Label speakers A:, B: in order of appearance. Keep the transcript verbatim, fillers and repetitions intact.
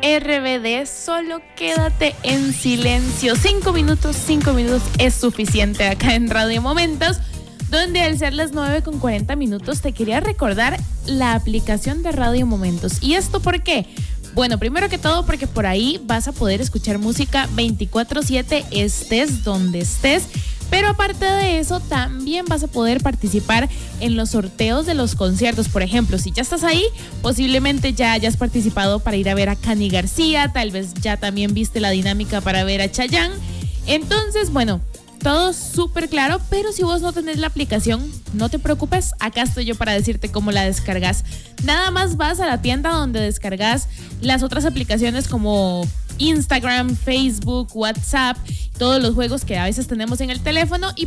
A: R B D, solo quédate en silencio. Cinco minutos, cinco minutos es suficiente acá en Radio Momentos, donde al ser las nueve con cuarenta minutos te quería recordar la aplicación de Radio Momentos. ¿Y esto por qué? Bueno, primero que todo porque por ahí vas a poder escuchar música veinticuatro siete, estés donde estés. Pero aparte de eso, también vas a poder participar en los sorteos de los conciertos. Por ejemplo, si ya estás ahí, posiblemente ya hayas participado para ir a ver a Cani García, tal vez ya también viste la dinámica para ver a Chayanne. Entonces, bueno, todo súper claro, pero si vos no tenés la aplicación, no te preocupes, acá estoy yo para decirte cómo la descargas. Nada más vas a la tienda donde descargas las otras aplicaciones como Instagram, Facebook, WhatsApp, todos los juegos que a veces tenemos en el teléfono, y